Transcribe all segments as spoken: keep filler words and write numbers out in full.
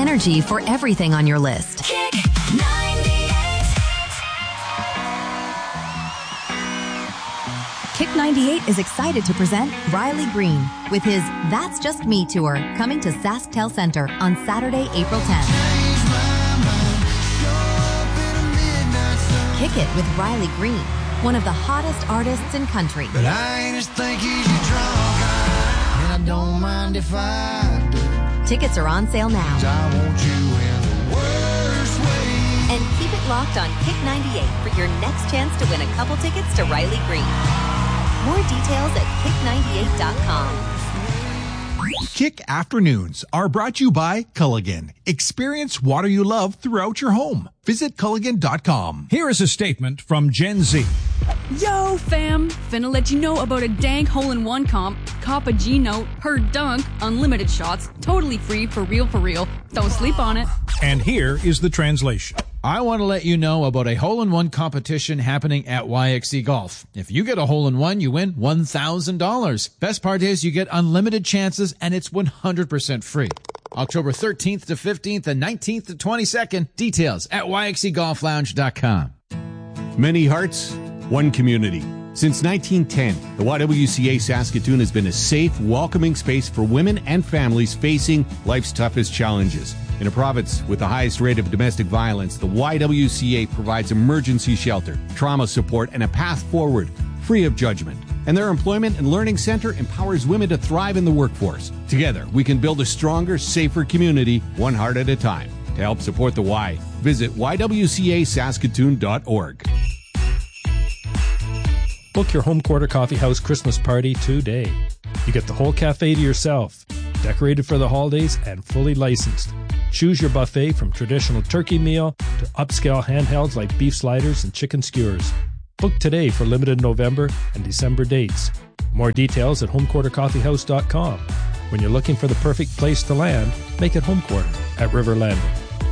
energy for everything on your list. Kick ninety-eight. Kick ninety-eight is excited to present Riley Green with his That's Just Me tour coming to SaskTel Center on Saturday, April tenth. Kick it with Riley Green, one of the hottest artists in country. But I ain't as think he's a drunk, and I don't mind if I do. Tickets are on sale now. I want you in the worst way. And keep it locked on Kick ninety-eight for your next chance to win a couple tickets to Riley Green. More details at kick ninety-eight dot com. Kick Afternoons are brought to you by Culligan. Experience water you love throughout your home. Visit Culligan dot com. Here is a statement from Gen Z. Yo, fam! Finna let you know about a dank hole-in-one comp. Cop a G-Note, per dunk, unlimited shots, totally free, for real, for real. Don't sleep on it. And here is the translation. I want to let you know about a hole-in-one competition happening at Y X C Golf. If you get a hole-in-one, you win one thousand dollars. Best part is you get unlimited chances, and it's one hundred percent free. October thirteenth to fifteenth and nineteenth to twenty-second. Details at y x c golf lounge dot com. Many hearts, one community. Since nineteen ten, the Y W C A Saskatoon has been a safe, welcoming space for women and families facing life's toughest challenges. In a province with the highest rate of domestic violence, the Y W C A provides emergency shelter, trauma support, and a path forward, free of judgment. And their employment and learning center empowers women to thrive in the workforce. Together, we can build a stronger, safer community, one heart at a time. To help support the Y, visit y w c a saskatoon dot org. Book your Home Quarter Coffee House Christmas party today. You get the whole cafe to yourself, decorated for the holidays and fully licensed. Choose your buffet from traditional turkey meal to upscale handhelds like beef sliders and chicken skewers. Book today for limited November and December dates. More details at home quarter coffee house dot com. When you're looking for the perfect place to land, make it Home Quarter at River Landing.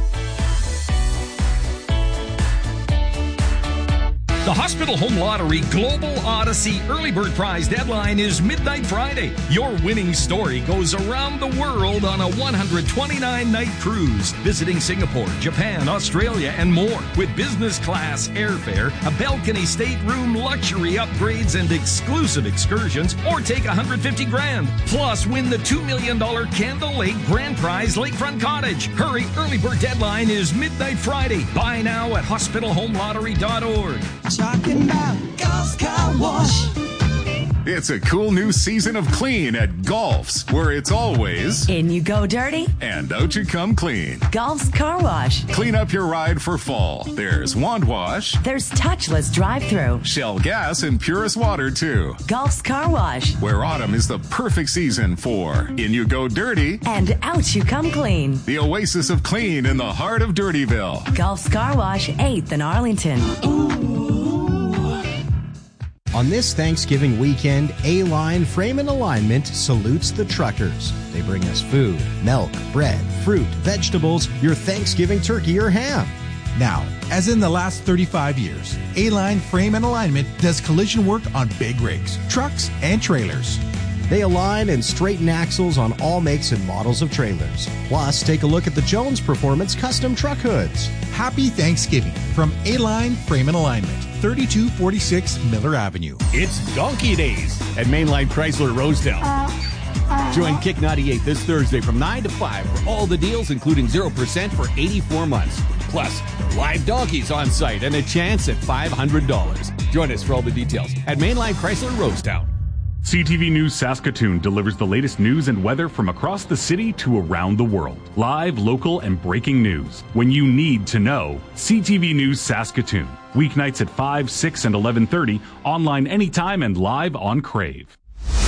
The Hospital Home Lottery Global Odyssey Early Bird Prize deadline is midnight Friday. Your winning story goes around the world on a one hundred twenty-nine night cruise, visiting Singapore, Japan, Australia, and more, with business class airfare, a balcony stateroom, luxury upgrades, and exclusive excursions, or take one hundred fifty grand. Plus, win the two million dollars Candle Lake Grand Prize Lakefront Cottage. Hurry, early bird deadline is midnight Friday. Buy now at hospital home lottery dot org. Talking about Golf's Car Wash. It's a cool new season of clean at Golf's, where it's always in you go dirty and out you come clean. Golf's Car Wash. Clean up your ride for fall. There's wand wash. There's touchless drive-through. Shell gas and purest water, too. Golf's Car Wash. Where autumn is the perfect season for in you go dirty and out you come clean. The oasis of clean in the heart of Dirtyville. Golf's Car Wash, eighth in Arlington. Ooh. On this Thanksgiving weekend, A-Line Frame and Alignment salutes the truckers. They bring us food, milk, bread, fruit, vegetables, your Thanksgiving turkey or ham. Now, as in the last thirty-five years, A-Line Frame and Alignment does collision work on big rigs, trucks, and trailers. They align and straighten axles on all makes and models of trailers. Plus, take a look at the Jones Performance custom truck hoods. Happy Thanksgiving from A-Line Frame and Alignment, thirty-two forty-six Miller Avenue. It's Donkey Days at Mainline Chrysler Rosedale. Join Kick ninety-eight this Thursday from nine to five for all the deals, including zero percent for eighty-four months. Plus, live donkeys on site and a chance at five hundred dollars. Join us for all the details at Mainline Chrysler Rosedale. C T V News Saskatoon delivers the latest news and weather from across the city to around the world. Live, local, and breaking news. When you need to know, C T V News Saskatoon. Weeknights at five, six, and eleven thirty. Online anytime and live on Crave.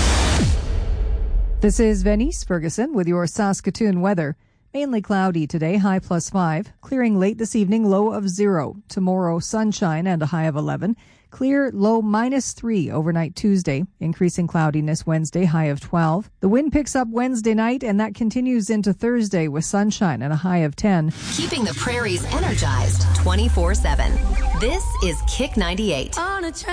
This is Venice Ferguson with your Saskatoon weather. Mainly cloudy today, high plus five. Clearing late this evening, low of zero. Tomorrow, sunshine and a high of eleven. Clear, low minus three overnight Tuesday. Increasing cloudiness Wednesday, high of twelve. The wind picks up Wednesday night, and that continues into Thursday with sunshine and a high of ten. Keeping the prairies energized twenty-four seven. This is Kick ninety-eight. On a